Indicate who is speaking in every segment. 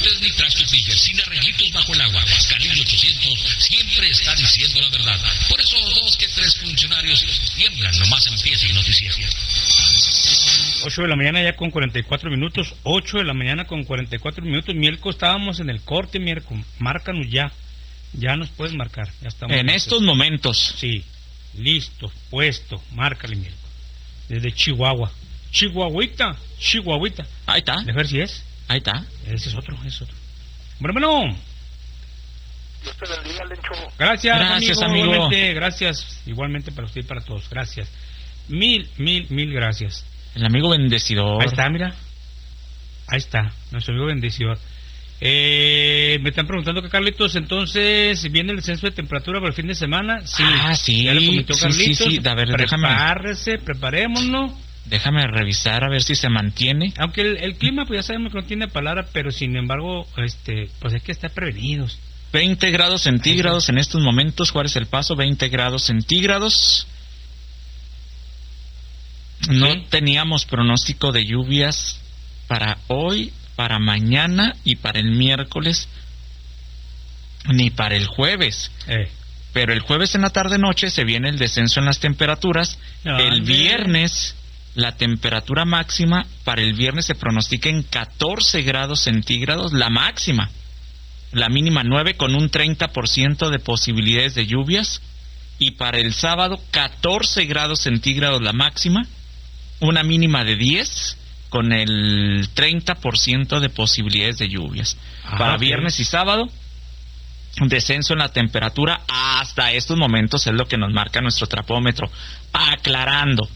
Speaker 1: trastes ni trastos Níger, sin arreglitos bajo el agua. Calibre 800 siempre está diciendo la verdad. Por eso 2 que 3 funcionarios tiemblan, nomás empieza el noticiero.
Speaker 2: 8 de la mañana ya con 44 minutos. 8 de la mañana con 44 minutos. Mielco, estábamos en el corte, Mielco. Márcanos ya. Ya nos puedes marcar. Ya estamos
Speaker 3: en listos. Estos momentos.
Speaker 2: Sí. Listo, puesto. Márcale, Mielco. Desde Chihuahua. Chihuahuita.
Speaker 3: Ahí está.
Speaker 2: De ver si es.
Speaker 3: Ahí está.
Speaker 2: Ese es otro. Bueno.
Speaker 4: Dios te bendiga, Lencho.
Speaker 2: Gracias, amigo. Igualmente para usted y para todos. Gracias. Mil gracias.
Speaker 3: El amigo bendecidor.
Speaker 2: Ahí está, mira. Ahí está, nuestro amigo bendecidor. Me están preguntando que Carlitos, entonces, ¿viene el descenso de temperatura para el fin de semana? Sí.
Speaker 3: Sí.
Speaker 2: Ya lo comentó Carlitos.
Speaker 3: Sí. A ver,
Speaker 2: preparémonos.
Speaker 3: Déjame revisar a ver si se mantiene.
Speaker 2: Aunque el clima, pues ya sabemos que no tiene palabra, pero sin embargo, pues hay que estar prevenidos.
Speaker 3: 20 grados centígrados en estos momentos, Juárez El Paso, 20 grados centígrados. No teníamos pronóstico de lluvias para hoy, para mañana y para el miércoles, ni para el jueves. Pero el jueves en la tarde-noche se viene el descenso en las temperaturas. El viernes, la temperatura máxima para el viernes se pronostica en 14 grados centígrados, la máxima. La mínima 9 con un 30% de posibilidades de lluvias. Y para el sábado 14 grados centígrados la máxima, una mínima de 10 con el 30% de posibilidades de lluvias. Para viernes y sábado, un descenso en la temperatura hasta estos momentos es lo que nos marca nuestro trapómetro. Aclarando.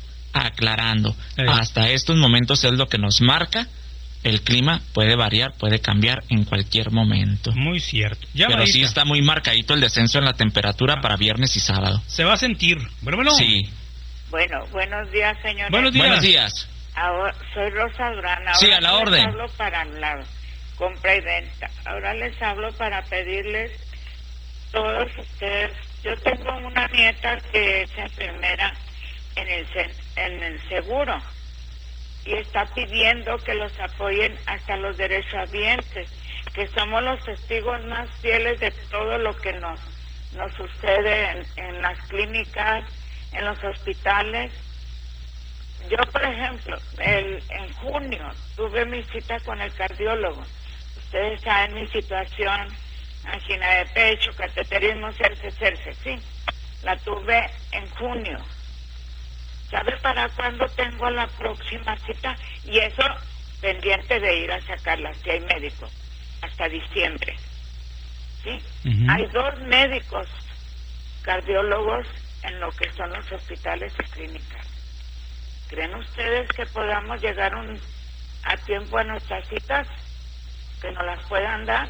Speaker 3: Hasta estos momentos es lo que nos marca. El clima puede variar, puede cambiar en cualquier momento.
Speaker 2: Muy cierto.
Speaker 3: Pero sí está muy marcadito el descenso en la temperatura para viernes y sábado.
Speaker 2: Se va a sentir. Bueno.
Speaker 3: Sí.
Speaker 5: Bueno, buenos días, señores.
Speaker 3: Buenos días.
Speaker 5: Ahora, soy Rosa Durán. Ahora
Speaker 3: sí, a la orden.
Speaker 5: Les hablo para la compra y venta. Ahora les hablo para pedirles todos ustedes. Yo tengo una nieta que es enfermera en el seguro y está pidiendo que los apoyen hasta los derechohabientes, que somos los testigos más fieles de todo lo que nos sucede en las clínicas, en los hospitales. Yo, por ejemplo, en junio tuve mi cita con el cardiólogo. Ustedes saben mi situación, angina de pecho, cateterismo, cerce, sí. La tuve en junio. ¿Sabe para cuándo tengo la próxima cita? Y eso pendiente de ir a sacarla, si hay médico, hasta diciembre. ¿Sí? Uh-huh. Hay 2 médicos cardiólogos en lo que son los hospitales y clínicas. ¿Creen ustedes que podamos llegar a tiempo a nuestras citas? ¿Que nos las puedan dar?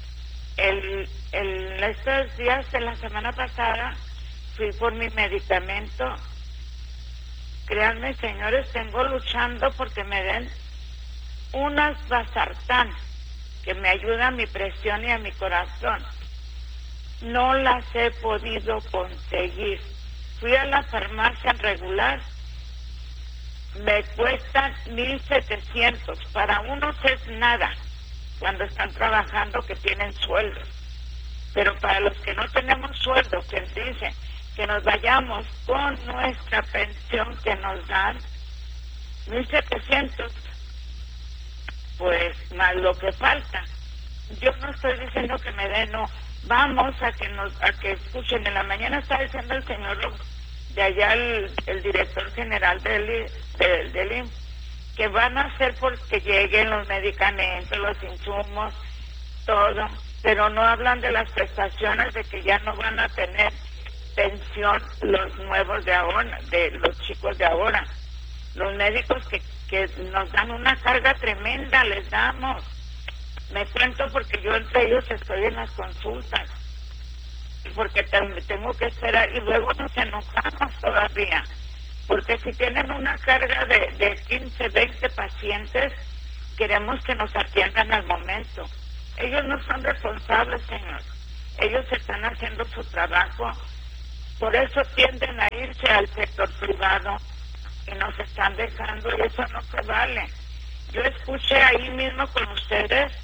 Speaker 5: Estos días de la semana pasada fui por mi medicamento. Créanme, señores, tengo luchando porque me den unas Vasartán que me ayuda a mi presión y a mi corazón. No las he podido conseguir. Fui a la farmacia regular, me cuestan 1,700. Para unos es nada cuando están trabajando, que tienen sueldos, pero para los que no tenemos sueldo, que dicen que nos vayamos con nuestra pensión que nos dan 1,700, pues más lo que falta. Yo no estoy diciendo que me den, no, vamos a que escuchen. En la mañana está diciendo el señor de allá, el director general del IMSS, que van a hacer porque lleguen los medicamentos, los insumos, todo, pero no hablan de las prestaciones, de que ya no van a tener pensión los nuevos de ahora, de los chicos de ahora. Los médicos que nos dan una carga tremenda, les damos. Me cuento porque yo entre ellos estoy en las consultas, porque tengo que esperar, y luego nos enojamos todavía, porque si tienen una carga de 15, 20 pacientes, queremos que nos atiendan al momento. Ellos no son responsables, señor. Ellos están haciendo su trabajo. Por eso tienden a irse al sector privado y nos están dejando, y eso no se vale. Yo escuché ahí mismo con ustedes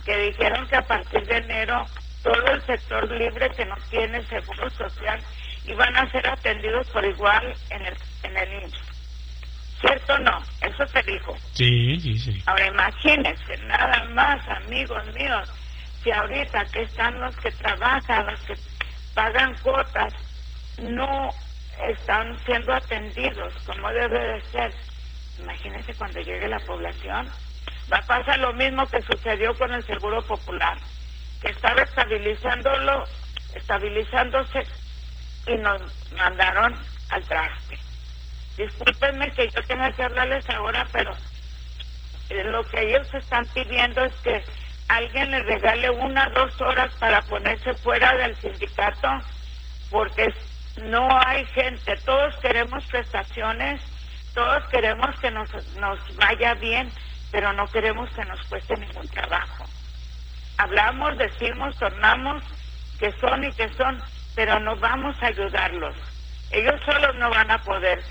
Speaker 5: que dijeron que a partir de enero todo el sector libre que no tiene seguro social iban a ser atendidos por igual en el IMSS. ¿Cierto o no? Eso se dijo.
Speaker 2: Sí.
Speaker 5: Ahora imagínense, nada más, amigos míos, si ahorita que están los que trabajan, los que pagan cuotas, no están siendo atendidos como debe de ser. Imagínense cuando llegue la población. Va a pasar lo mismo que sucedió con el Seguro Popular, que estaba estabilizándose y nos mandaron al traste. Discúlpenme que yo tenga que hablarles ahora, pero lo que ellos están pidiendo es que alguien les regale 1 o 2 horas para ponerse fuera del sindicato, porque no hay gente. Todos queremos prestaciones, todos queremos que nos vaya bien, pero no queremos que nos cueste ningún trabajo. Hablamos, decimos, tornamos que son, pero no vamos a ayudarlos. Ellos solos no van a poder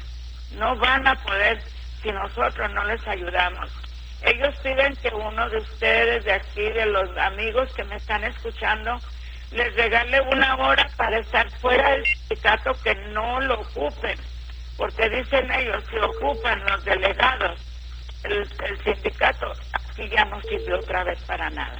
Speaker 5: si nosotros no les ayudamos. Ellos piden que uno de ustedes, de aquí, de los amigos que me están escuchando, les regale 1 hora para estar fuera del sindicato, que no lo ocupen, porque dicen ellos, si ocupan los delegados, el sindicato, aquí ya no sirve otra vez para nada.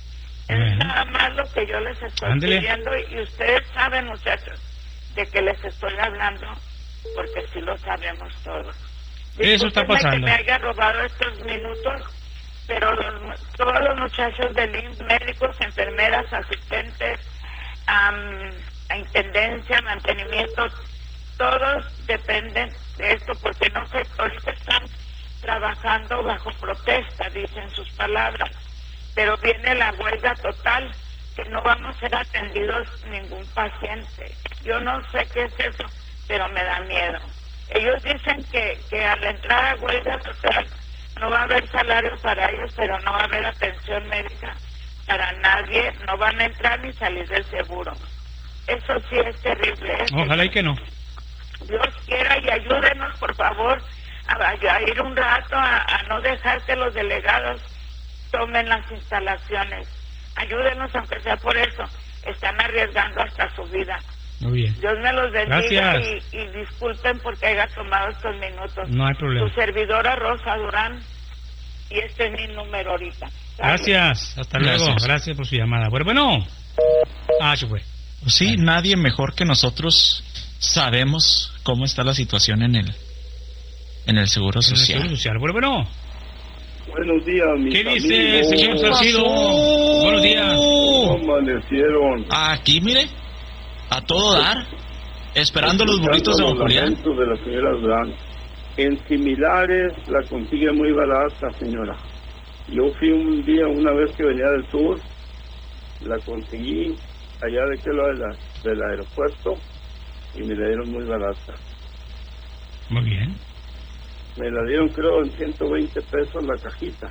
Speaker 5: Es nada más lo que yo les estoy pidiendo, y ustedes saben, muchachos, de que les estoy hablando, porque sí lo sabemos todos.
Speaker 2: Eso está pasando.
Speaker 5: Que me haya robado estos minutos, pero todos los muchachos del IMSS, médicos, enfermeras, asistentes, a intendencia, mantenimiento, todos dependen de esto, porque no sé, ahorita están trabajando bajo protesta, dicen sus palabras, pero viene la huelga total, que no vamos a ser atendidos ningún paciente. Yo no sé qué es eso, pero me da miedo. Ellos dicen que al entrar a huelga total no va a haber salario para ellos, pero no va a haber atención médica para nadie, no van a entrar ni salir del seguro. Eso sí es terrible.
Speaker 2: Ojalá y que no.
Speaker 5: Dios quiera, y ayúdenos, por favor, a ir un rato, a no dejar que los delegados tomen las instalaciones. Ayúdenos, aunque sea por eso. Están arriesgando hasta su vida.
Speaker 2: Muy bien.
Speaker 5: Dios me los bendiga.
Speaker 2: Gracias.
Speaker 5: Y disculpen porque haya tomado estos minutos.
Speaker 2: No hay problema.
Speaker 5: Su servidora Rosa Durán, y este es mi número ahorita.
Speaker 2: Gracias. Hasta luego. Gracias por su llamada. Bueno. Se fue.
Speaker 3: Sí, nadie mejor que nosotros sabemos cómo está la situación en el Seguro Social.
Speaker 2: Bueno.
Speaker 6: Buenos días, mis
Speaker 2: ¿Qué
Speaker 6: amigos?
Speaker 2: dice, señor Salcido? Buenos días.
Speaker 6: ¿Cómo amanecieron?
Speaker 3: Aquí, mire, a todo dar, esperando los burritos de Don Julián.
Speaker 6: De la señora Durán. En similares la consigue muy barata, señora. Yo fui una vez que venía del sur, la conseguí allá de aquel lado del aeropuerto, y me la dieron muy barata.
Speaker 2: Muy bien.
Speaker 6: Me la dieron, creo, en 120 pesos la cajita,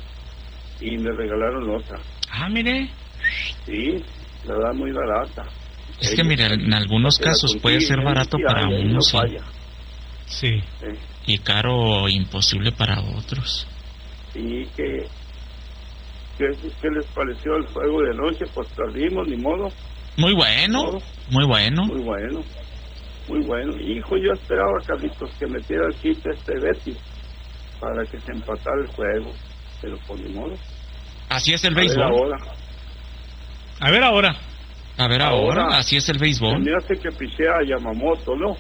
Speaker 6: y me regalaron otra.
Speaker 2: Mire.
Speaker 6: Sí, la da muy barata.
Speaker 3: Es que, mire, en algunos casos puede ser barato para unos,
Speaker 2: sí.
Speaker 3: Y caro o imposible para otros.
Speaker 6: Sí, ¿qué les pareció el juego de noche? Pues perdimos, ni modo.
Speaker 3: Muy bueno, muy bueno.
Speaker 6: Muy bueno, muy bueno. Hijo, yo esperaba, Carlitos, que metiera el quite Betis para que se empatara el juego, pero por ni modo.
Speaker 3: Así es el béisbol.
Speaker 2: A ver ahora,
Speaker 3: así es el béisbol.
Speaker 6: Me hace que pichea a Yamamoto, ¿no?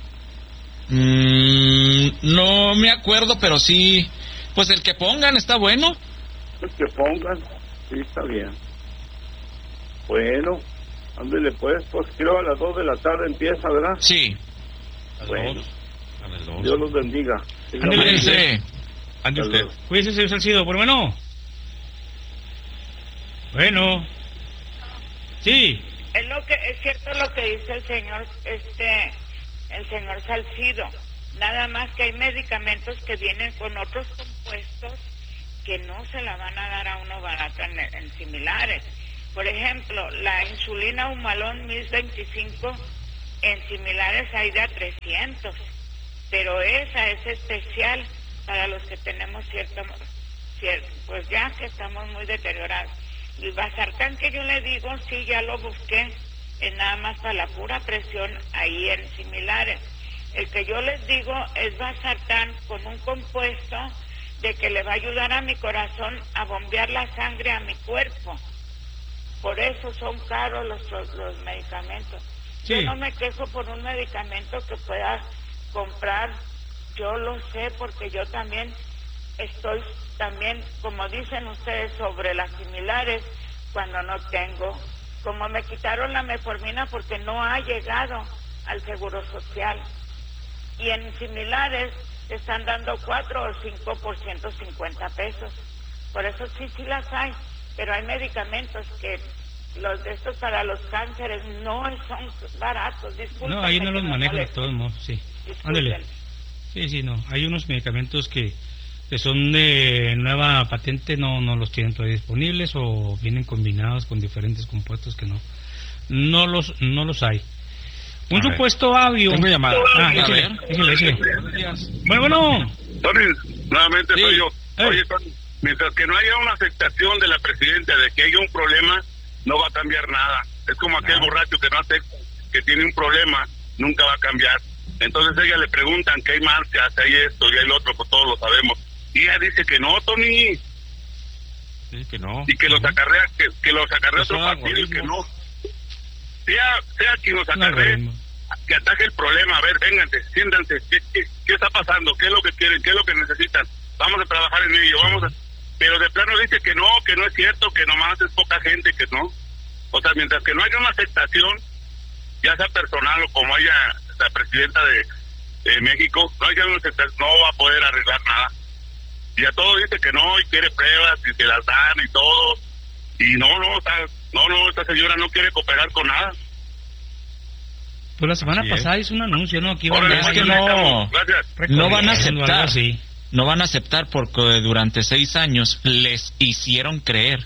Speaker 3: No me acuerdo, pero sí. Pues el que pongan está bueno.
Speaker 6: El que pongan, sí, está bien. Bueno, ándale pues creo a las 2 de la tarde empieza, ¿verdad?
Speaker 3: Sí.
Speaker 6: Bueno, Dios los bendiga.
Speaker 3: Ándale,
Speaker 2: ande usted. Cuídese, señor Salcido. Bueno. Sí.
Speaker 5: Es cierto lo que dice el señor Salcido. Nada más que hay medicamentos que vienen con otros compuestos que no se la van a dar a uno barato en similares. Por ejemplo, la insulina Humalón 1025 en similares hay de a 300, pero esa es especial para los que tenemos cierto, pues ya que estamos muy deteriorados. El Vasartán que yo le digo, sí, ya lo busqué, es nada más para la pura presión ahí en similares. El que yo les digo es Vasartán con un compuesto de que le va a ayudar a mi corazón a bombear la sangre a mi cuerpo. Por eso son caros los medicamentos. Sí. Yo no me quejo por un medicamento que pueda comprar, yo lo sé porque yo también estoy, como dicen ustedes, sobre las similares cuando no tengo. Como me quitaron la metformina porque no ha llegado al Seguro Social. Y en similares te están dando 4 o 5 por 150 pesos. Por eso sí las hay, pero hay medicamentos que los de estos para los cánceres no son baratos. Disculpen.
Speaker 2: No, ahí no los manejan de todos modos, sí. Ándale. Sí, no. Hay unos medicamentos que son de nueva patente, no los tienen todavía disponibles o vienen combinados con diferentes compuestos que no los hay. Un supuesto audio.
Speaker 7: Tengo llamada.
Speaker 2: Échale. Bueno.
Speaker 8: Tony, nuevamente soy yo. Oye, Tony, mientras que no haya una aceptación de la presidenta de que haya un problema, no va a cambiar nada. Es como aquel borracho que no acepta que tiene un problema, nunca va a cambiar. Entonces ella le preguntan que hay marchas, hay esto y hay lo otro, pues todos lo sabemos. Y ella dice que no, Tony.
Speaker 7: Sí, que no.
Speaker 8: Y que los acarrea, que los acarrea otro partido y que no. Sea quien los acarree, que ataque el problema. A ver, vénganse, siéntanse. ¿Qué está pasando? ¿Qué es lo que quieren? ¿Qué es lo que necesitan? Vamos a trabajar en ello, Pero de plano dice que no es cierto, que nomás es poca gente, que no. O sea, mientras que no haya una aceptación, ya sea personal o como haya la presidenta de México, no va a poder arreglar nada. Y a todo dice que no, y quiere pruebas, y se las dan y todo. Y no, esta señora no quiere cooperar con nada.
Speaker 2: Pues la semana pasada hizo un anuncio, ¿no? Que
Speaker 3: no van a aceptar. No van a aceptar porque durante 6 años les hicieron creer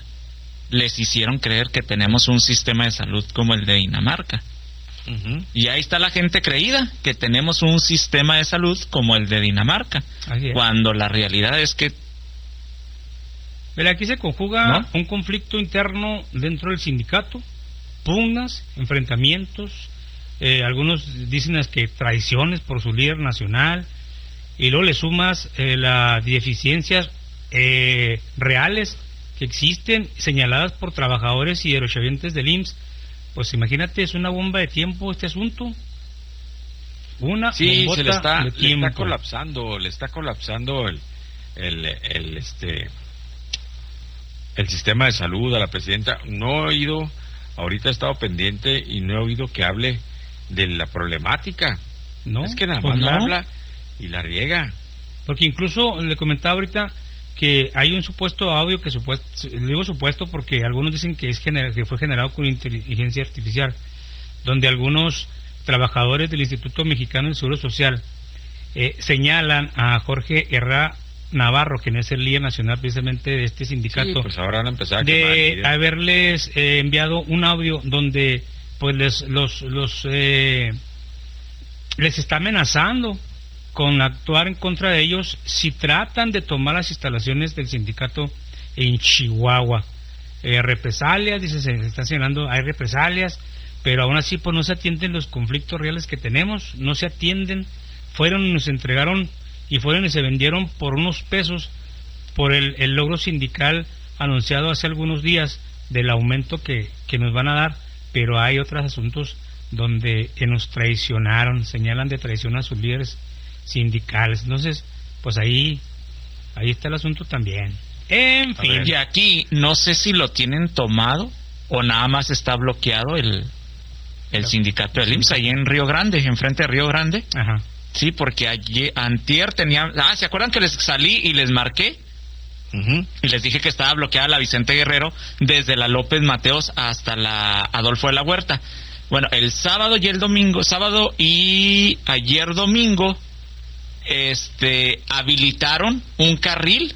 Speaker 3: que tenemos un sistema de salud como el de Dinamarca. Y ahí está la gente creída que tenemos un sistema de salud como el de Dinamarca, cuando la realidad es que
Speaker 2: aquí se conjuga un conflicto interno dentro del sindicato, pugnas, enfrentamientos, algunos dicen que traiciones por su líder nacional, y luego le sumas las deficiencias reales que existen, señaladas por trabajadores y derechohabientes del IMSS. Pues imagínate, es una bomba de tiempo este asunto.
Speaker 7: Sí, se le está colapsando el sistema de salud a la presidenta. No he oído, ahorita he estado pendiente y no he oído que hable de la problemática.
Speaker 2: No,
Speaker 7: es que nada más habla y la riega.
Speaker 2: Porque incluso le comentaba ahorita que hay un supuesto audio que digo supuesto porque algunos dicen que que fue generado con inteligencia artificial, donde algunos trabajadores del Instituto Mexicano del Seguro Social señalan a Jorge Herrera Navarro, quien es el líder nacional precisamente de este sindicato,
Speaker 7: pues ahora van a empezar
Speaker 2: de haberles enviado un audio donde pues les está amenazando con actuar en contra de ellos si tratan de tomar las instalaciones del sindicato en Chihuahua. Represalias, dice, se está señalando, hay represalias, pero aún así pues no se atienden los conflictos reales que tenemos, no se atienden. Fueron y nos entregaron y fueron y se vendieron por unos pesos por el logro sindical anunciado hace algunos días del aumento que nos van a dar, pero hay otros asuntos donde nos traicionaron, señalan de traición a sus líderes sindicales. Entonces, pues ahí está el asunto también. En fin.
Speaker 3: Y aquí no sé si lo tienen tomado o nada más está bloqueado el sindicato del IMSS ahí en Río Grande, enfrente de Río Grande.
Speaker 2: Ajá.
Speaker 3: Sí, porque antier tenía... ¿se acuerdan que les salí y les marqué? Y les dije que estaba bloqueada la Vicente Guerrero desde la López Mateos hasta la Adolfo de la Huerta. Bueno, el sábado y el domingo, sábado y ayer domingo, habilitaron un carril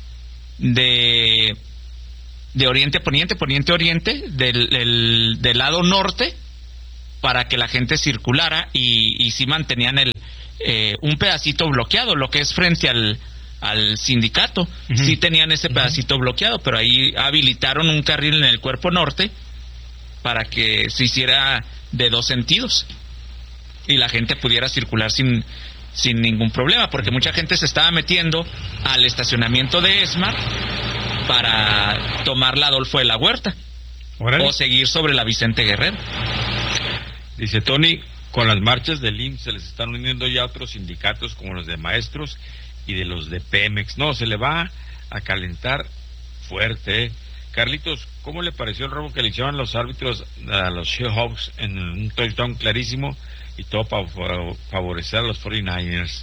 Speaker 3: de oriente poniente, poniente oriente, del lado norte, para que la gente circulara y sí mantenían un pedacito bloqueado, lo que es frente al sindicato. Sí tenían ese pedacito bloqueado, pero ahí habilitaron un carril en el cuerpo norte para que se hiciera de 2 sentidos y la gente pudiera circular sin ningún problema, porque mucha gente se estaba metiendo al estacionamiento de Esmar para tomar la Adolfo de la Huerta. ¡Órale! O seguir sobre la Vicente Guerrero.
Speaker 7: Dice Tony, con las marchas del IMSS se les están uniendo ya otros sindicatos como los de maestros y de los de Pemex. No, se le va a calentar fuerte, ¿eh? Carlitos, ¿cómo le pareció el robo que le hicieron los árbitros a los Seahawks en un touchdown clarísimo y todo para favorecer a los 49ers?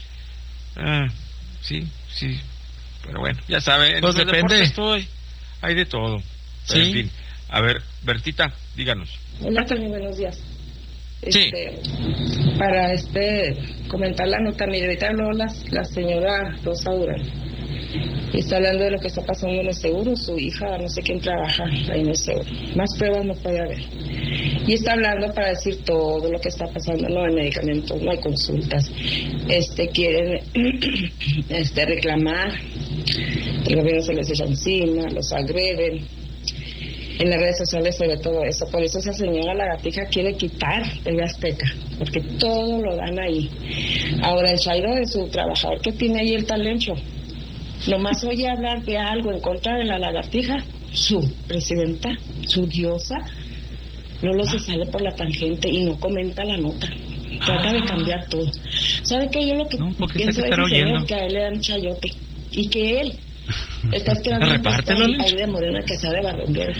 Speaker 7: Sí, pero bueno, ya sabe,
Speaker 3: pues depende.
Speaker 7: Hay de todo. Pero, en fin, a ver, Bertita, díganos.
Speaker 9: Hola, Tony, buenos días.
Speaker 3: Sí.
Speaker 9: Para comentar la nota, mire, ahorita habló la señora Rosa Durán y está hablando de lo que está pasando en el seguro. Su hija, no sé quién trabaja ahí en el seguro, más pruebas no puede haber, y está hablando para decir todo lo que está pasando. No hay medicamentos, no hay consultas, quieren reclamar, el gobierno se les echa encima, los agreden. En las redes sociales se ve todo eso. Por eso esa señora lagartija quiere quitar el Azteca, porque todo lo dan ahí. Ahora el Chairo de su trabajador que tiene ahí el talento, nomás oye hablar de algo en contra de la lagartija, su presidenta, su diosa, no se sale por la tangente y no comenta la nota. Trata de cambiar todo. ¿Sabe qué? Yo lo que pienso es que a él le dan chayote y que él está esperando ahí de Morena que sea de barrendero.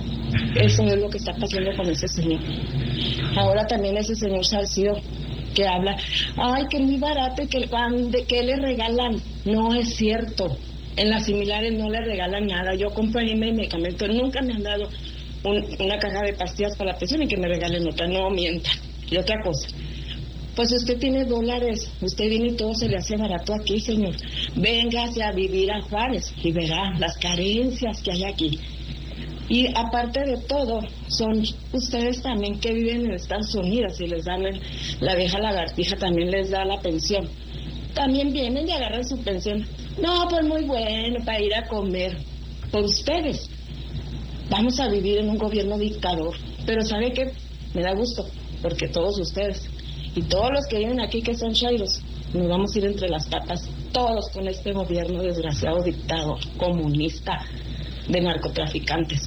Speaker 9: Eso es lo que está pasando con ese señor. Ahora también ese señor Salcido que habla, ay, que muy barato y que le regalan. No es cierto. En las similares no le regalan nada. Yo compro ahí mi medicamento. Nunca me han dado una caja de pastillas para la presión y que me regalen otra. No mientan. Y otra cosa, pues usted tiene dólares, usted viene y todo se le hace barato aquí, señor. Véngase a vivir a Juárez y verá las carencias que hay aquí. Y aparte de todo, son ustedes también que viven en Estados Unidos y les dan la vieja lagartija también les da la pensión. También vienen y agarran su pensión. No, pues muy bueno, para ir a comer. Por ustedes. Vamos a vivir en un gobierno dictador. Pero ¿sabe qué? Me da gusto, porque todos ustedes y todos los que viven aquí que son chairos, nos vamos a ir entre las patas, todos con este gobierno desgraciado, dictador, comunista, de narcotraficantes.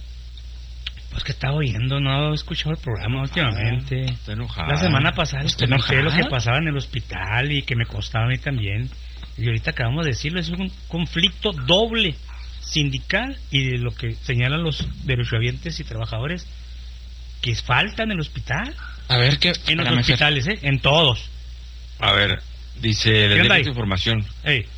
Speaker 2: Pues que estaba oyendo, no he escuchado el programa últimamente.
Speaker 7: Está enojada.
Speaker 2: La semana pasada escuché lo que pasaba en el hospital y que me costaba a mí también. Y ahorita acabamos de decirlo, es un conflicto doble sindical y de lo que señalan los derechohabientes y trabajadores que faltan en el hospital.
Speaker 3: A ver, ¿qué?
Speaker 2: En los hospitales, en todos.
Speaker 7: A ver, dice, le doy esta información.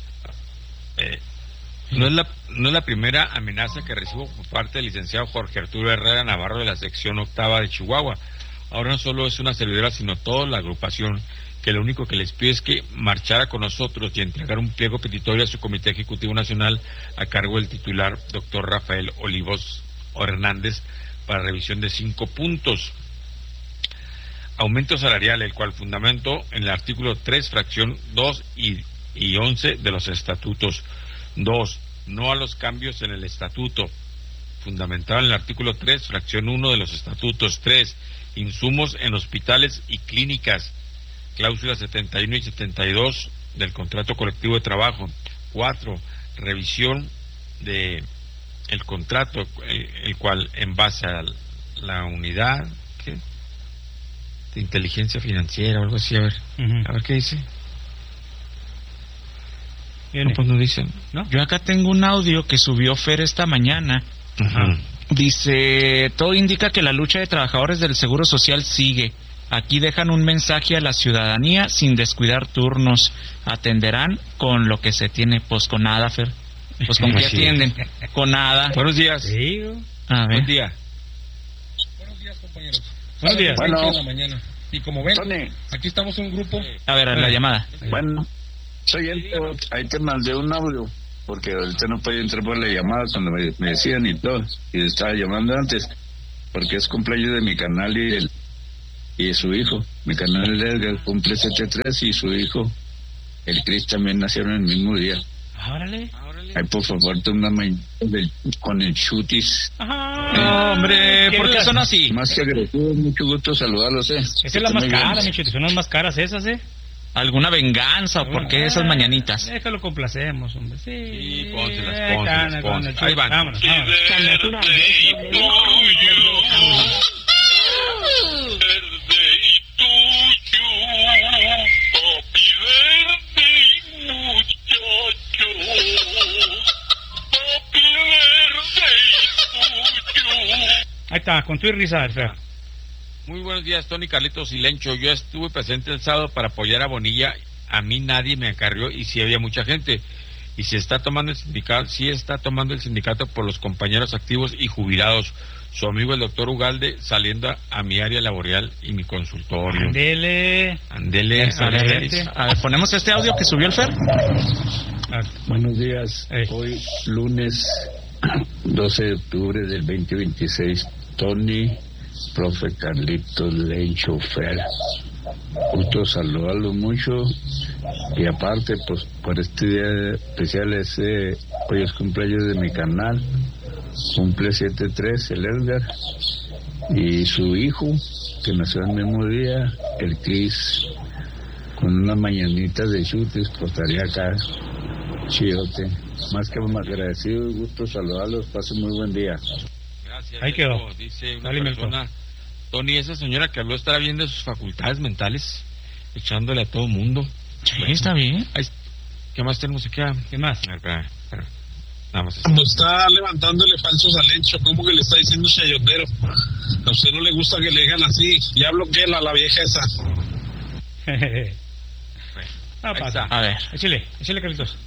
Speaker 7: No es la primera amenaza que recibo por parte del licenciado Jorge Arturo Herrera Navarro de la sección 8ª de Chihuahua. Ahora no solo es una servidora, sino toda la agrupación, que lo único que les pide es que marchara con nosotros y entregar un pliego petitorio a su Comité Ejecutivo Nacional a cargo del titular, doctor Rafael Olivos Hernández, para revisión de 5 puntos. Aumento salarial, el cual fundamento en el artículo 3, fracción 2 y 11 de los estatutos. 2. No a los cambios en el estatuto, fundamentado en el artículo 3, fracción 1 de los estatutos. 3. Insumos en hospitales y clínicas, cláusulas 71 y 72 del contrato colectivo de trabajo. 4. Revisión de el contrato, el cual en base a la unidad de inteligencia financiera o algo así, a ver qué dice.
Speaker 3: No, pues no dicen, ¿no? Yo acá tengo un audio que subió Fer esta mañana. Dice, todo indica que la lucha de trabajadores del Seguro Social sigue. Aquí dejan un mensaje a la ciudadanía sin descuidar turnos. Atenderán con lo que se tiene. Pues con nada, Fer. Pues con qué atienden. Con nada.
Speaker 7: Buenos días.
Speaker 2: Sí.
Speaker 3: A ver.
Speaker 7: Buen día.
Speaker 10: Buenos días, compañeros.
Speaker 2: Buenos días.
Speaker 10: Bueno. De la mañana. Y como ven, Tony, aquí estamos un grupo.
Speaker 3: A ver, la llamada.
Speaker 11: Bueno. Soy él, ahí te mandé un audio, porque ahorita no podía entrar por la llamada cuando me decían y todo, y estaba llamando antes, porque es cumpleaños de mi canal y de su hijo. Mi canal Edgar cumple 73 y su hijo el Cris también nacieron el mismo día.
Speaker 2: Órale.
Speaker 11: Ay, por favor, toma con el chutis.
Speaker 3: Ajá. Hombre, ¿por qué son así?
Speaker 11: Más que agresivos, mucho gusto saludarlos,
Speaker 2: Esa es la más cara, mi chutis, son las más caras esas,
Speaker 3: ¿Alguna venganza o por qué esas mañanitas?
Speaker 2: Déjalo, complacemos, hombre.
Speaker 7: Sí, pónselas. Ahí van.
Speaker 2: Vámonos. Ahí está, con tu risa, Fer.
Speaker 7: Muy buenos días, Tony, Carlitos y Lencho. Yo estuve presente el sábado para apoyar a Bonilla. A mí nadie me acarrió y sí había mucha gente. Y se está tomando el sindicato, sí está tomando el sindicato por los compañeros activos y jubilados. Su amigo el doctor Ugalde saliendo a mi área laboral y mi consultorio.
Speaker 2: Andele.
Speaker 3: A ver, ponemos este audio que subió el Fer.
Speaker 11: Buenos días. Hoy lunes 12 de octubre del 2026. Tony, profe Carlitos, Lencho, Fer. Gusto saludarlos mucho. Y aparte, pues por este día especial, hoy es cumpleaños de mi canal. Cumple 7-3 el Edgar. Y su hijo, que nació el mismo día, el Cris, con una mañanita de chutes, pues estaría acá. Chidote. Más que agradecido, gusto saludarlos. Pasen muy buen día.
Speaker 7: Gracias.
Speaker 2: Ahí quedó.
Speaker 7: Dice una persona, Tony, esa señora que habló estará bien de sus facultades mentales, echándole a todo mundo.
Speaker 3: Sí, está bien.
Speaker 7: ¿Qué más tenemos aquí?
Speaker 2: ¿Qué más?
Speaker 7: Espera. Nada más.
Speaker 8: Como está levantándole falsos a Lencho, como que le está diciendo chayotero. A usted no le gusta que le digan así. Ya bloquea a la vieja esa.
Speaker 2: Pasa.
Speaker 3: A ver.
Speaker 2: Échale, Carlitos.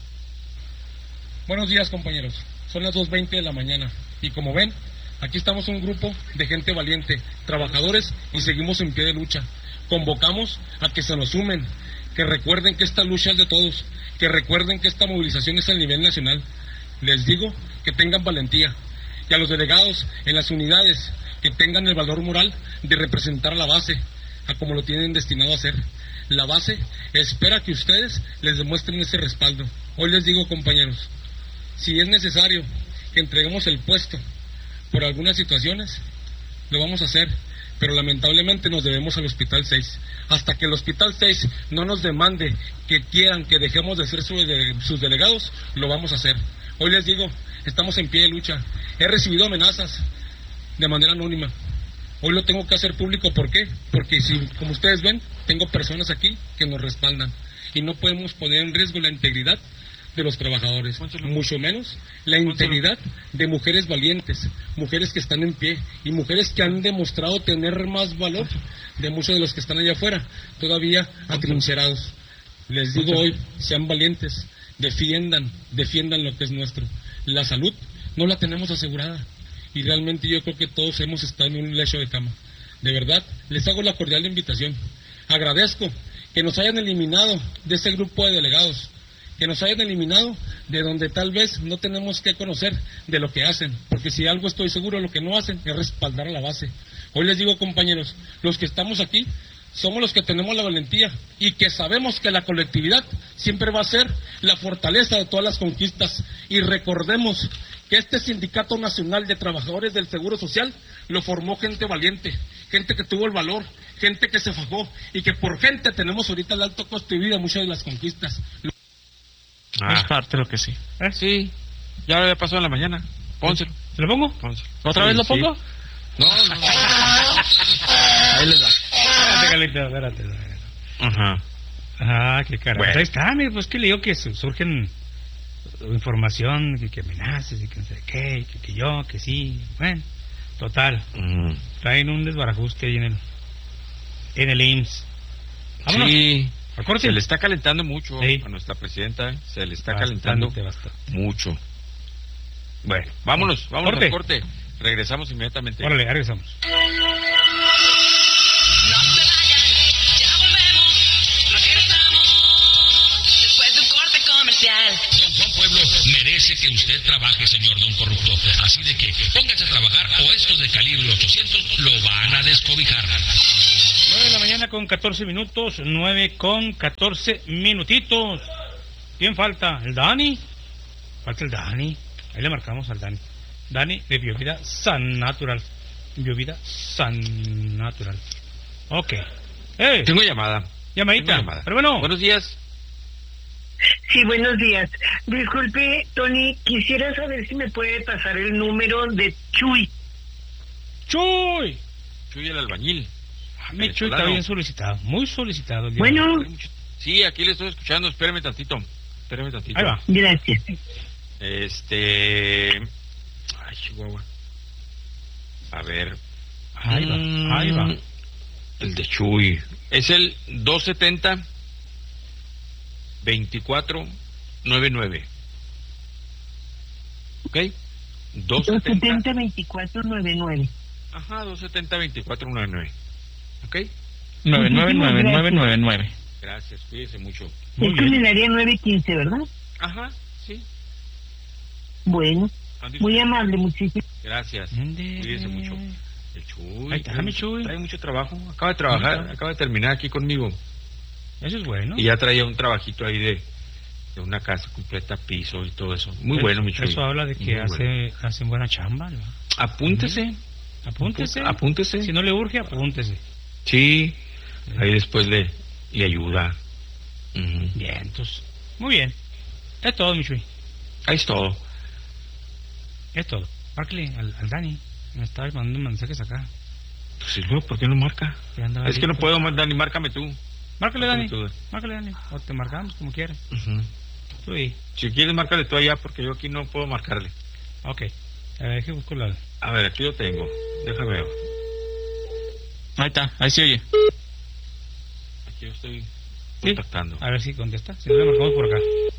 Speaker 10: Buenos días, compañeros. Son las 2:20 de la mañana. Y como ven, aquí estamos un grupo de gente valiente, trabajadores, y seguimos en pie de lucha. Convocamos a que se nos sumen, que recuerden que esta lucha es de todos, que recuerden que esta movilización es a nivel nacional. Les digo que tengan valentía, y a los delegados en las unidades que tengan el valor moral de representar a la base, a como lo tienen destinado a hacer. La base espera que ustedes les demuestren ese respaldo. Hoy les digo, compañeros, si es necesario que entreguemos el puesto por algunas situaciones, lo vamos a hacer, pero lamentablemente nos debemos al Hospital 6. Hasta que el Hospital 6 no nos demande que quieran que dejemos de ser sus delegados, lo vamos a hacer. Hoy les digo, estamos en pie de lucha. He recibido amenazas de manera anónima. Hoy lo tengo que hacer público. ¿Por qué? Porque como ustedes ven, tengo personas aquí que nos respaldan y no podemos poner en riesgo la integridad de los trabajadores, mucho menos la integridad de mujeres valientes, mujeres que están en pie y mujeres que han demostrado tener más valor de muchos de los que están allá afuera, todavía atrincherados. Les digo hoy, sean valientes, defiendan lo que es nuestro. La salud no la tenemos asegurada y realmente yo creo que todos hemos estado en un lecho de cama. De verdad, les hago la cordial invitación. Agradezco que nos hayan eliminado de ese grupo de delegados, que nos hayan eliminado de donde tal vez no tenemos que conocer de lo que hacen, porque si algo estoy seguro, lo que no hacen es respaldar a la base. Hoy les digo, compañeros, los que estamos aquí somos los que tenemos la valentía y que sabemos que la colectividad siempre va a ser la fortaleza de todas las conquistas. Y recordemos que este Sindicato Nacional de Trabajadores del Seguro Social lo formó gente valiente, gente que tuvo el valor, gente que se fajó, y que por gente tenemos ahorita el alto costo de vida muchas de las conquistas.
Speaker 3: Es parte de lo que sí.
Speaker 7: Sí, ya lo había pasado en la mañana. Pónselo.
Speaker 2: ¿Se lo pongo?
Speaker 7: Pónselo.
Speaker 3: ¿Otra vez lo pongo?
Speaker 7: Sí. No.
Speaker 3: Ahí les da.
Speaker 2: Espérate.
Speaker 7: Ajá.
Speaker 2: Ah, qué carajo.
Speaker 7: Bueno.
Speaker 2: Ahí está, pues que le digo que surgen información, que amenaces y que no sé qué, que yo, que sí. Bueno, total. Traen un desbarajuste ahí en el IMSS. Vámonos.
Speaker 7: Sí.
Speaker 2: Corte.
Speaker 7: Se le está calentando mucho
Speaker 2: sí.
Speaker 7: a nuestra presidenta, se le está
Speaker 2: bastante,
Speaker 7: calentando
Speaker 2: bastante.
Speaker 7: mucho. Bueno, vámonos
Speaker 2: corte.
Speaker 7: al corte. Regresamos inmediatamente.
Speaker 2: Órale, regresamos.
Speaker 12: No se vayan, ya volvemos, regresamos después de un corte comercial.
Speaker 1: Don Juan Pueblo merece que usted trabaje, señor Don Corrupto. Así de que póngase a trabajar o estos de calibre 800 lo van a descobijar.
Speaker 2: 9 de la mañana con 14 minutos, 9 con 14 minutitos. ¿Quién falta? ¿El Dani? Falta el Dani. Ahí le marcamos al Dani. Dani de Biovida San Natural. Biovida San Natural. Ok.
Speaker 7: Tengo llamada.
Speaker 2: Llamadita. Pero bueno.
Speaker 7: Buenos días.
Speaker 13: Sí, buenos días. Disculpe, Tony, quisiera saber si me puede pasar el número de Chuy.
Speaker 2: ¡Chuy!
Speaker 7: Chuy el albañil.
Speaker 2: Mi Chuy está bien solicitado, muy solicitado. El día
Speaker 13: Bueno.
Speaker 7: Sí, aquí le estoy escuchando, espérame tantito.
Speaker 2: Ahí va.
Speaker 13: Gracias.
Speaker 7: Ay, Chihuahua. A ver.
Speaker 2: Ahí va.
Speaker 7: El de Chuy. Es el 270-2499. ¿Ok?
Speaker 13: 270-2499.
Speaker 7: Ajá, 270-2499. ¿Ok?
Speaker 3: 99999.
Speaker 7: Gracias, cuídese mucho.
Speaker 13: Es en el área 915, ¿verdad?
Speaker 7: Ajá, sí.
Speaker 13: Bueno, muy amable, muchísimas
Speaker 7: gracias. Cuídese mucho. El Chuy.
Speaker 2: Ahí está, mi Chuy.
Speaker 7: Trae mucho trabajo. Acaba de trabajar, acaba de terminar aquí conmigo.
Speaker 2: Eso es bueno.
Speaker 7: Y ya traía un trabajito ahí de una casa completa, piso y todo eso. Muy bueno, mi Chuy.
Speaker 2: Eso habla de que hacen buena chamba, ¿no?
Speaker 7: Apúntese. Apúntese.
Speaker 2: Si no le urge, apúntese.
Speaker 7: Sí. Ahí después le ayuda.
Speaker 2: Bien, entonces. Muy bien. Es todo, mi Chuy.
Speaker 7: Ahí es todo.
Speaker 2: Es todo. Márcale al Dani. Me estaba mandando mensajes acá.
Speaker 7: Pues sí, ¿por qué no marca? Es que no puedo mandar, ni márcame tú.
Speaker 2: Márcale, Dani. Márcale, Dani. O te marcamos como quieras. Tú ahí.
Speaker 7: Si quieres, márcale tú allá, porque yo aquí no puedo marcarle.
Speaker 2: Ok. A ver, deje buscar la...
Speaker 7: A ver, aquí lo tengo. Déjame ver.
Speaker 3: Ahí está, ahí se oye.
Speaker 7: Aquí yo estoy contactando.
Speaker 2: A ver si contesta. Si no, le marcamos por acá.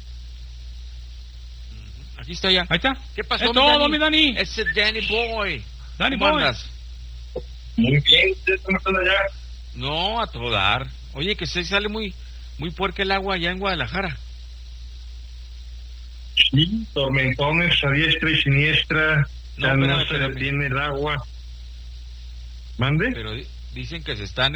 Speaker 7: Aquí está ya.
Speaker 2: Ahí está.
Speaker 7: ¿Qué pasó,
Speaker 2: es todo, mi Dani?
Speaker 7: Ese Danny Boy.
Speaker 2: Danny
Speaker 7: ¿Cómo
Speaker 2: Boy.
Speaker 7: andas?
Speaker 4: Muy bien, ¿ustedes cómo están allá?
Speaker 7: No, a todo dar. Oye, que se sale muy puerca el agua allá en Guadalajara.
Speaker 4: Sí, tormentones a diestra y siniestra.
Speaker 7: No
Speaker 4: se detiene el agua. ¿Mande?
Speaker 7: Pero dicen que se están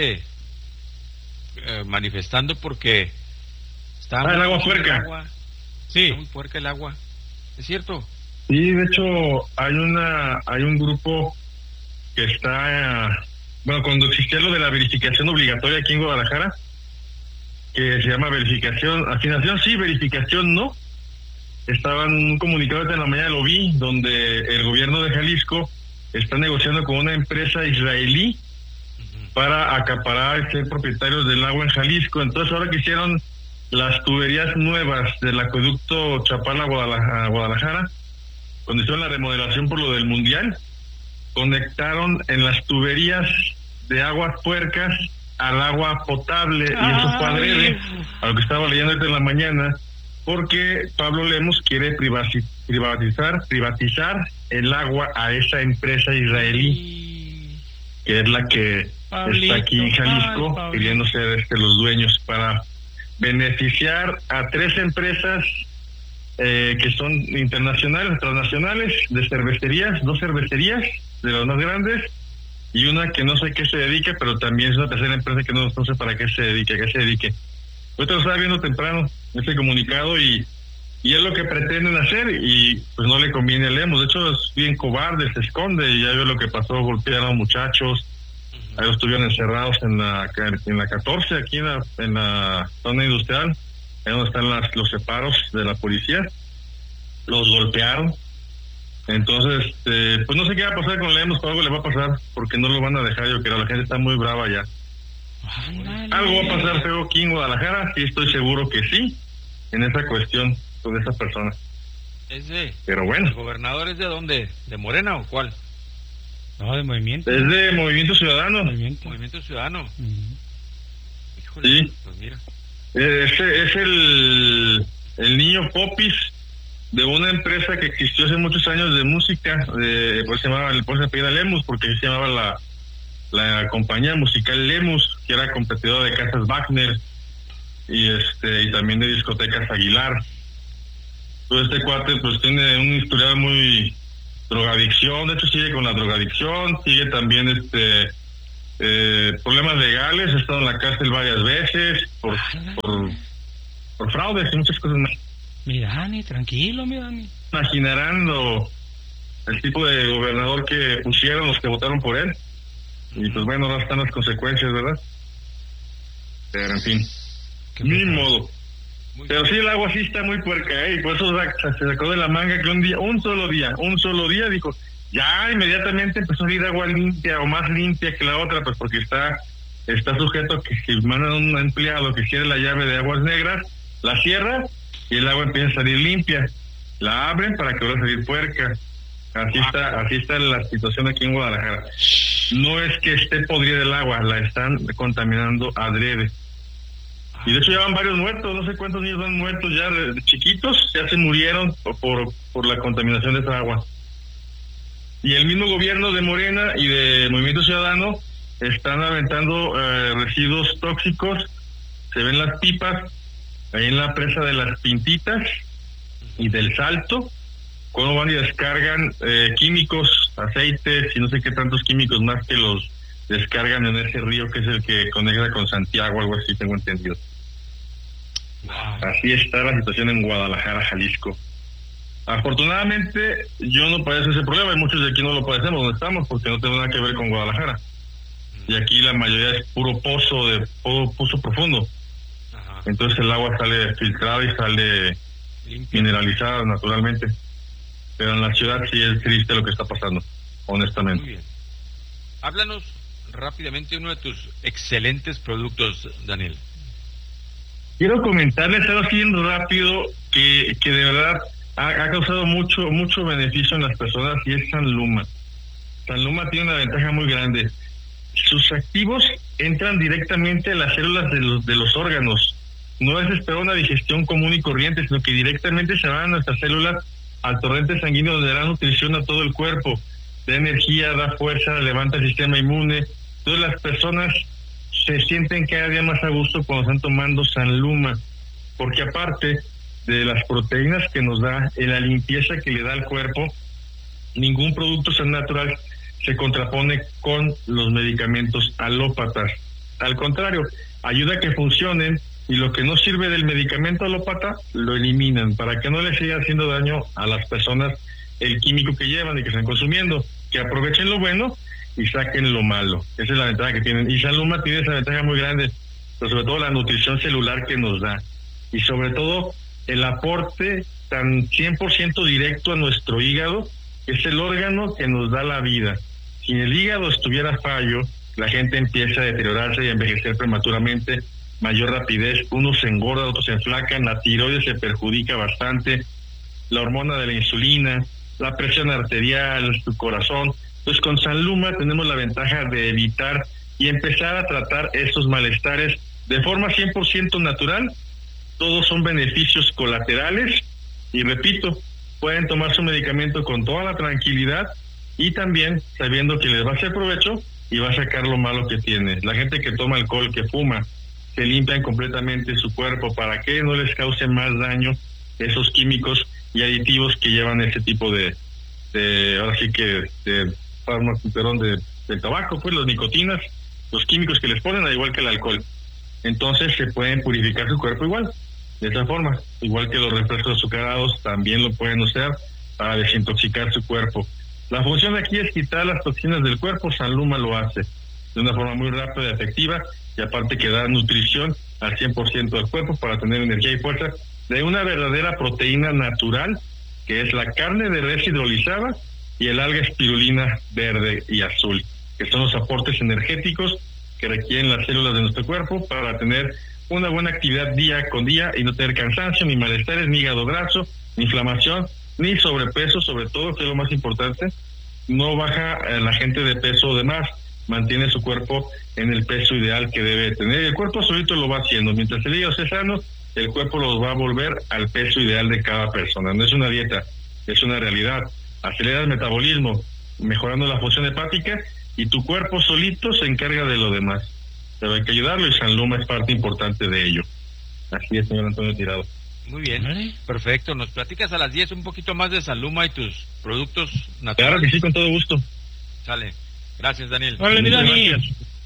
Speaker 7: manifestando porque está
Speaker 4: el agua puerca.
Speaker 2: Sí.
Speaker 7: Está muy puerca el agua. ¿Es cierto?
Speaker 4: Sí, de hecho hay un grupo que está cuando existía lo de la verificación obligatoria aquí en Guadalajara, que se llama verificación, asignación sí, verificación no. Estaban un comunicado en la mañana, lo vi, donde el gobierno de Jalisco está negociando con una empresa israelí para acaparar y ser propietarios del agua en Jalisco. Entonces ahora que hicieron las tuberías nuevas del acueducto Chapala-Guadalajara, cuando hicieron la remodelación por lo del Mundial, conectaron en las tuberías de aguas puercas al agua potable. Y eso fue adrede, a lo que estaba leyendo en la mañana, porque Pablo Lemos quiere privatizar el agua a esa empresa israelí, que es la que está aquí en Jalisco, pidiendo ser los dueños, para beneficiar a 3 empresas que son internacionales, transnacionales, de cervecerías, 2 cervecerías de las más grandes, y una que no sé qué se dedica, pero también es una tercera empresa que no sé para qué se dedique. Ahorita lo estaba viendo temprano, este comunicado, y es lo que pretenden hacer, y pues no le conviene a Lemos. De hecho es bien cobarde, se esconde, y ya vio lo que pasó, golpearon a muchachos, ahí estuvieron encerrados en la 14, aquí en la zona industrial, ahí donde están los separos de la policía, los golpearon. Entonces, pues no sé qué va a pasar con Lemos, pero algo le va a pasar, porque no lo van a dejar, yo creo, la gente está muy brava ya. Algo va a pasar feo aquí en Guadalajara, sí estoy seguro que sí, en esa cuestión con esa persona. Pero bueno.
Speaker 7: ¿El gobernador es de dónde? ¿De Morena o cuál?
Speaker 2: No, de Movimiento.
Speaker 4: Es de Movimiento Ciudadano.
Speaker 7: Movimiento Ciudadano. Híjole,
Speaker 4: sí.
Speaker 7: Pues mira.
Speaker 4: Es el niño Popis de una empresa que existió hace muchos años de música, pues se apellida Lemus, porque se llamaba la compañía musical Lemus, que era competidora de Casas Wagner y también de discotecas Aguilar. Todo este cuate pues tiene un historial muy drogadicción, de hecho sigue con la drogadicción, sigue también problemas legales, he estado en la cárcel varias veces por fraudes y muchas cosas más.
Speaker 2: Mi Dani, tranquilo, mi Dani.
Speaker 4: Imaginarán el tipo de gobernador que pusieron los que votaron por él. Y pues bueno, ahora están las consecuencias, ¿verdad? Pero en fin, ni modo. Pero sí, el agua sí está muy puerca, y por eso se sacó de la manga que un solo día dijo, ya inmediatamente empezó a ir agua limpia o más limpia que la otra, pues porque está sujeto a que si mandan a un empleado que cierre la llave de aguas negras, la cierra y el agua empieza a salir limpia. La abren para que vuelva a salir puerca. Así está la situación aquí en Guadalajara. No es que esté podrida el agua, la están contaminando adrede. Y de hecho ya van varios muertos, no sé cuántos niños van muertos ya de chiquitos, ya se murieron por la contaminación de esa agua. Y el mismo gobierno de Morena y de Movimiento Ciudadano están aventando residuos tóxicos, se ven las pipas ahí en la presa de las Pintitas y del Salto, cuando van y descargan químicos, aceites y no sé qué tantos químicos más que los descargan en ese río que es el que conecta con Santiago, algo así tengo entendido. Wow. Así está la situación en Guadalajara, Jalisco. Afortunadamente yo no padezco ese problema y muchos de aquí no lo padecemos donde estamos porque no tiene nada que ver con Guadalajara. Y aquí la mayoría es puro pozo profundo. Ajá. Entonces el agua sale filtrada y sale limpia, mineralizada naturalmente. Pero en la ciudad sí es triste lo que está pasando, honestamente.
Speaker 7: Muy bien. Háblanos rápidamente uno de tus excelentes productos, Daniel.
Speaker 4: Quiero comentarles algo así rápido que de verdad ha causado mucho beneficio en las personas y es San Luma. San Luma tiene una ventaja muy grande. Sus activos entran directamente a las células de los órganos. No es esperar una digestión común y corriente, sino que directamente se van a nuestras células al torrente sanguíneo donde da nutrición a todo el cuerpo, da energía, da fuerza, levanta el sistema inmune. Entonces las personas se sienten cada día más a gusto cuando están tomando San Luma, porque aparte de las proteínas que nos da, en la limpieza que le da al cuerpo, ningún producto natural se contrapone con los medicamentos alópatas. Al contrario, ayuda a que funcionen y lo que no sirve del medicamento alópata lo eliminan para que no les siga haciendo daño a las personas el químico que llevan y que están consumiendo, que aprovechen lo bueno y saquen lo malo. Esa es la ventaja que tienen. Y San Luma tiene esa ventaja muy grande, pero sobre todo la nutrición celular que nos da. Y sobre todo el aporte tan 100% directo a nuestro hígado, que es el órgano que nos da la vida. Si el hígado estuviera fallo, la gente empieza a deteriorarse y a envejecer prematuramente, mayor rapidez, unos se engordan, otros se enflacan, la tiroides se perjudica bastante, la hormona de la insulina, la presión arterial, tu corazón. Entonces con San Luma tenemos la ventaja de evitar y empezar a tratar estos malestares de forma 100% natural. Todos son beneficios colaterales y repito, pueden tomar su medicamento con toda la tranquilidad y también sabiendo que les va a hacer provecho y va a sacar lo malo que tiene. La gente que toma alcohol, que fuma, se limpian completamente su cuerpo para que no les cause más daño esos químicos y aditivos que llevan ese tipo de ahora sí que de farmacoterón del tabaco, pues las nicotinas, los químicos que les ponen, al igual que el alcohol. Entonces se pueden purificar su cuerpo igual, de esa forma, igual que los refrescos azucarados también lo pueden usar para desintoxicar su cuerpo. La función aquí es quitar las toxinas del cuerpo. San Luma lo hace de una forma muy rápida y efectiva, y aparte que da nutrición al 100% del cuerpo para tener energía y fuerza de una verdadera proteína natural, que es la carne de res hidrolizada y el alga espirulina verde y azul, que son los aportes energéticos que requieren las células de nuestro cuerpo para tener una buena actividad día con día y no tener cansancio, ni malestares, ni hígado graso, ni inflamación, ni sobrepeso, sobre todo, que es lo más importante. No baja la gente de peso de más, mantiene su cuerpo en el peso ideal que debe tener. El cuerpo solito lo va haciendo. Mientras el hígado esté sano, el cuerpo los va a volver al peso ideal de cada persona. No es una dieta, es una realidad. Acelera el metabolismo, mejorando la función hepática, y tu cuerpo solito se encarga de lo demás. Pero hay que ayudarlo y San Luma es parte importante de ello. Así es, señor Antonio Tirado.
Speaker 7: Muy bien, perfecto. ¿Nos platicas a las 10 un poquito más de San Luma y tus productos naturales?
Speaker 4: Claro que sí, con todo gusto.
Speaker 7: Sale. Gracias, Daniel.
Speaker 2: Hola, Dani.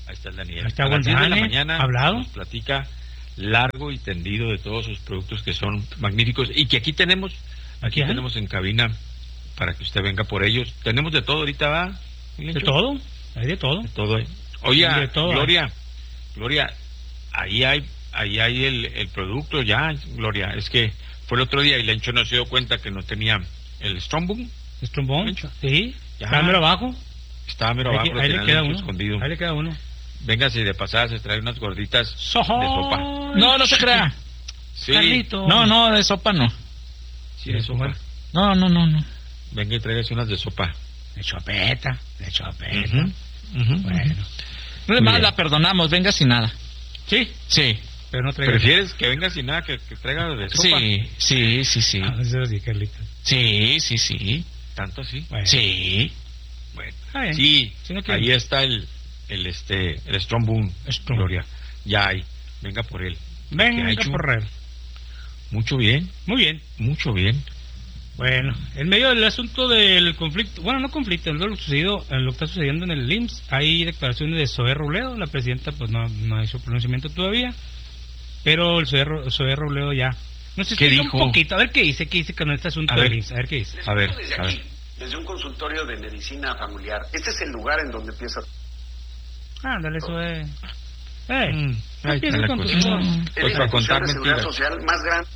Speaker 7: Ahí está el Daniel.
Speaker 2: Ahí está
Speaker 7: a las 10 de la
Speaker 2: González,
Speaker 7: mañana
Speaker 2: hablado.
Speaker 7: nos platica largo y tendido de todos sus productos que son magníficos y que aquí tenemos en cabina para que usted venga por ellos. Tenemos de todo ahorita, ¿va?
Speaker 2: De todo, hay de todo.
Speaker 7: De todo. Oye,
Speaker 2: de todo,
Speaker 7: Gloria, ahí hay el producto ya, Gloria. Es que fue el otro día y Lencho no se dio cuenta que no tenía el Strongboom.
Speaker 2: ¿Strongboom? Sí,
Speaker 7: ya.
Speaker 2: estaba mero abajo.
Speaker 7: Estaba mero abajo,
Speaker 2: ahí le queda uno.
Speaker 7: Escondido.
Speaker 2: Ahí le queda uno.
Speaker 7: Véngase de pasada, se trae unas gorditas de sopa.
Speaker 3: No se crea.
Speaker 7: Sí.
Speaker 2: Carlito.
Speaker 3: No, de sopa no.
Speaker 7: Sí, de sopa.
Speaker 3: No.
Speaker 7: Venga y tráigase unas de sopa.
Speaker 2: De chopeta.
Speaker 3: Bueno. Además la perdonamos, venga sin nada.
Speaker 2: Sí. Pero no traiga.
Speaker 7: ¿Prefieres que venga sin nada que traiga de sopa?
Speaker 3: Sí.
Speaker 2: Eso sí, Carlito.
Speaker 3: Sí.
Speaker 7: ¿Tanto así?
Speaker 3: Bueno. Sí.
Speaker 7: Bueno. Sí, si no ahí está el Strongboom, Gloria. Ya hay. Venga por él.
Speaker 2: Venga por él.
Speaker 7: Mucho bien.
Speaker 2: Muy bien.
Speaker 7: Mucho bien.
Speaker 2: Bueno, en medio del asunto del conflicto, bueno, no conflicto, lo que está sucediendo en el IMSS, hay declaraciones de Zoé Robledo, la presidenta pues no ha hecho pronunciamiento todavía, pero el Zoé Robledo ya. No sé, explica un poquito, a ver qué dice con este asunto del IMSS, a ver qué dice.
Speaker 14: A ver. Desde un consultorio de medicina familiar. Este es el lugar en donde empieza.
Speaker 2: Ándale, Zoé.
Speaker 14: Empieza con tu para contar mentiras. Seguridad social más grande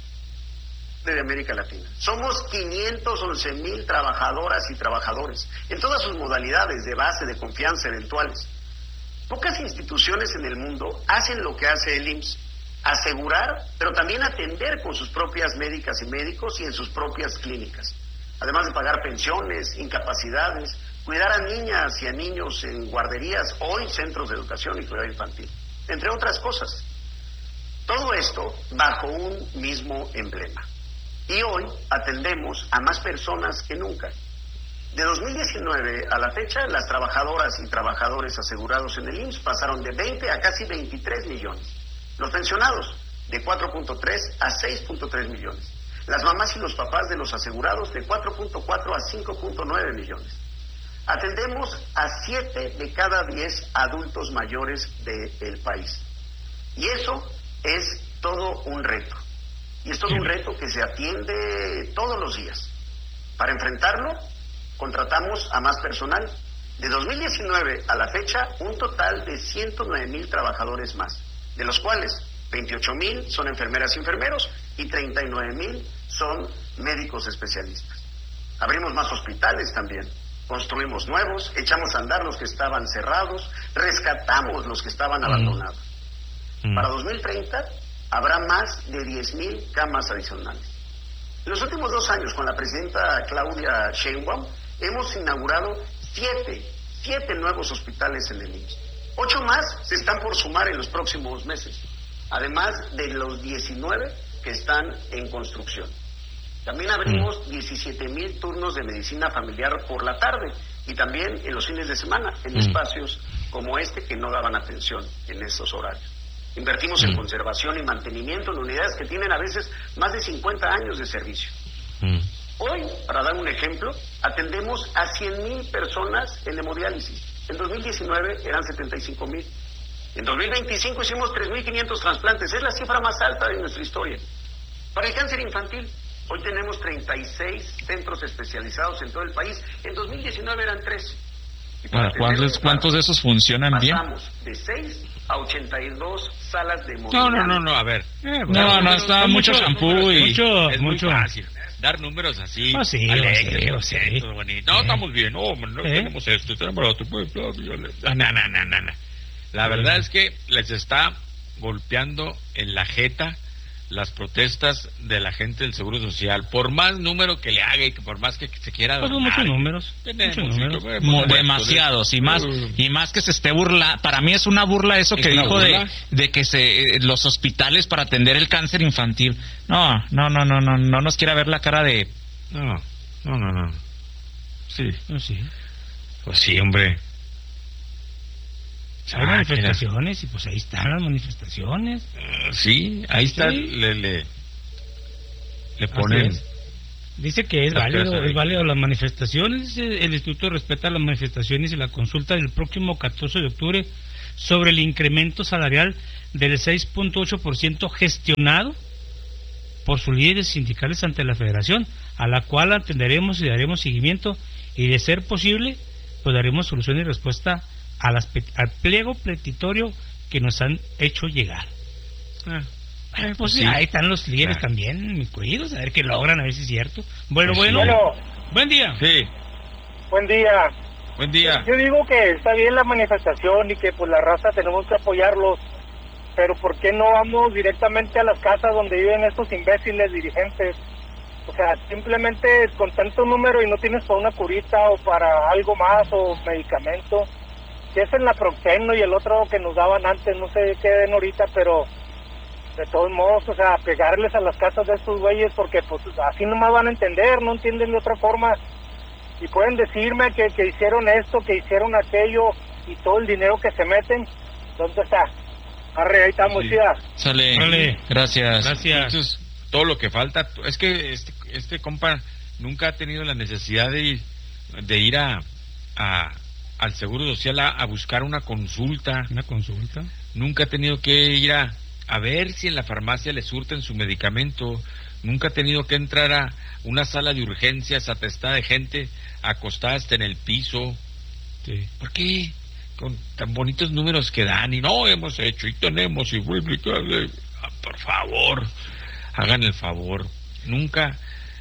Speaker 14: de América Latina. Somos 511,000 trabajadoras y trabajadores en todas sus modalidades de base, de confianza, eventuales. Pocas instituciones en el mundo hacen lo que hace el IMSS: asegurar, pero también atender con sus propias médicas y médicos y en sus propias clínicas, además de pagar pensiones, incapacidades, cuidar a niñas y a niños en guarderías, hoy centros de educación y cuidado infantil, entre otras cosas. Todo esto bajo un mismo emblema. Y hoy atendemos a más personas que nunca. De 2019 a la fecha, las trabajadoras y trabajadores asegurados en el IMSS pasaron de 20 a casi 23 millones. Los pensionados, de 4.3 a 6.3 millones. Las mamás y los papás de los asegurados, de 4.4 a 5.9 millones. Atendemos a 7 de cada 10 adultos mayores del país. Y eso es todo un reto. Y es todo un reto que se atiende todos los días. Para enfrentarlo, contratamos a más personal. De 2019 a la fecha, un total de 109,000 trabajadores más, de los cuales 28,000 son enfermeras y enfermeros y 39,000 son médicos especialistas. Abrimos más hospitales también, construimos nuevos, echamos a andar los que estaban cerrados, rescatamos los que estaban abandonados. Para 2030 habrá más de 10,000 camas adicionales. En los últimos 2 años, con la presidenta Claudia Sheinbaum, hemos inaugurado 7 nuevos hospitales en el IMSS. 8 más se están por sumar en los próximos meses, además de los 19 que están en construcción. También abrimos 17,000 turnos de medicina familiar por la tarde y también en los fines de semana, en espacios como este que no daban atención en esos horarios. Invertimos en conservación y mantenimiento en unidades que tienen a veces más de 50 años de servicio. Hoy, para dar un ejemplo, atendemos a 100,000 personas en hemodiálisis. En 2019 eran 75,000. En 2025 hicimos 3,500 trasplantes. Es la cifra más alta de nuestra historia. Para el cáncer infantil, hoy tenemos 36 centros especializados en todo el país. En 2019 eran 13.
Speaker 3: ¿Cuántos de esos funcionan bien?
Speaker 14: Pasamos de 6 a 82 salas de hemodiálisis.
Speaker 7: No, a ver.
Speaker 3: No, está mucho shampoo y...
Speaker 7: Es muy fácil dar números así.
Speaker 2: Sí.
Speaker 7: No, estamos bien. No tenemos esto, tenemos lo otro. No. La verdad es que les está golpeando en la jeta las protestas de la gente del Seguro Social, por más número que le haga y que por más que se quiera donar.
Speaker 2: Muchos números.
Speaker 3: Demasiados, y más que se esté burlando. Para mí es una burla eso que dijo de que los hospitales para atender el cáncer infantil. No nos quiera ver la cara de...
Speaker 7: No. Sí.
Speaker 2: Pues
Speaker 7: sí, hombre.
Speaker 2: Hay manifestaciones y pues ahí están las manifestaciones.
Speaker 7: Sí, ahí está. Le ponen.
Speaker 2: Dice que es válido las manifestaciones. El instituto respeta las manifestaciones y la consulta del próximo 14 de octubre sobre el incremento salarial del 6.8% gestionado por sus líderes sindicales ante la Federación, a la cual atenderemos y daremos seguimiento, y de ser posible, pues daremos solución y respuesta al pliego petitorio que nos han hecho llegar. Pues sí. Ahí están los líderes también, mis queridos, a ver qué logran, a ver si es cierto. Bueno, buen día.
Speaker 7: Sí.
Speaker 15: Buen día.
Speaker 7: Buen día.
Speaker 15: Yo digo que está bien la manifestación y que pues la raza tenemos que apoyarlos, pero ¿por qué no vamos directamente a las casas donde viven estos imbéciles dirigentes? O sea, simplemente con tanto número y no tienes para una curita o para algo más o medicamento. Si es en la Proxeno y el otro que nos daban antes, no sé qué den ahorita, pero de todos modos, o sea, pegarles a las casas de estos güeyes, porque pues así nomás van a entender, no entienden de otra forma. Y pueden decirme que hicieron esto, que hicieron aquello, y todo el dinero que se meten, ¿dónde está? Arre, ahí estamos,
Speaker 7: sí.
Speaker 15: Ya.
Speaker 3: Sale. Gracias.
Speaker 7: Entonces, todo lo que falta, es que este compa nunca ha tenido la necesidad de ir al Seguro Social a buscar una consulta.
Speaker 2: ¿Una consulta?
Speaker 7: Nunca ha tenido que ir a ver si en la farmacia le surten su medicamento. Nunca ha tenido que entrar a una sala de urgencias atestada de gente acostada hasta en el piso.
Speaker 2: Sí.
Speaker 7: ¿Por qué? Con tan bonitos números que dan y no hemos hecho y tenemos y por favor, hagan el favor. Nunca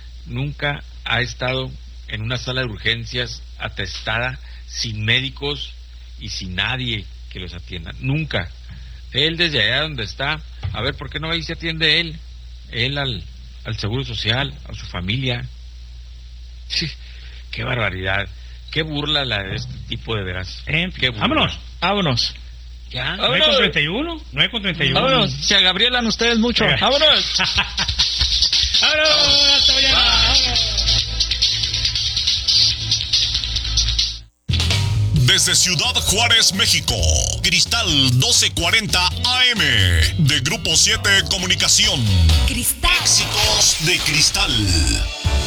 Speaker 7: ha estado en una sala de urgencias atestada sin médicos y sin nadie que los atienda. Nunca. Él desde allá donde está, a ver, ¿por qué no ahí se atiende él al Seguro Social, a su familia? Sí, qué barbaridad, qué burla la de este tipo, de veras.
Speaker 2: Vámonos.
Speaker 3: ¿Ya?
Speaker 2: 9:31.
Speaker 3: Vámonos, se agabrielan ustedes mucho. Vámonos.
Speaker 2: Vámonos, hasta mañana. Vámonos.
Speaker 16: Desde Ciudad Juárez, México, Cristal 1240 AM, de Grupo 7 Comunicación.
Speaker 17: Cristal.
Speaker 16: Éxitos de Cristal.